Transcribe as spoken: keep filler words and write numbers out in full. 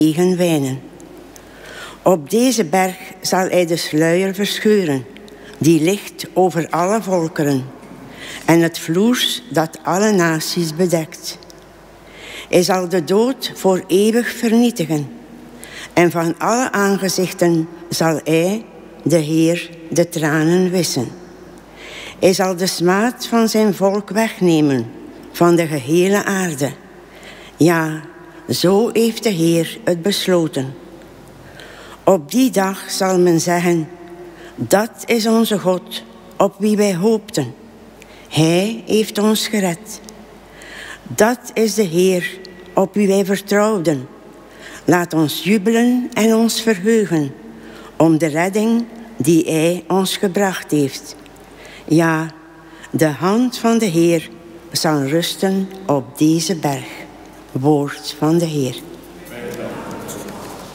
regen wijnen. Op deze berg zal hij de sluier verscheuren, die ligt over alle volkeren, en het vloers dat alle naties bedekt. Hij zal de dood voor eeuwig vernietigen, en van alle aangezichten zal hij, de Heer, de tranen wissen. Hij zal de smaad van zijn volk wegnemen, van de gehele aarde. Ja, zo heeft de Heer het besloten. Op die dag zal men zeggen, dat is onze God, op wie wij hoopten. Hij heeft ons gered. Dat is de Heer, op wie wij vertrouwden. Laat ons jubelen en ons verheugen, om de redding die hij ons gebracht heeft. Ja, de hand van de Heer zal rusten op deze berg. Woord van de Heer.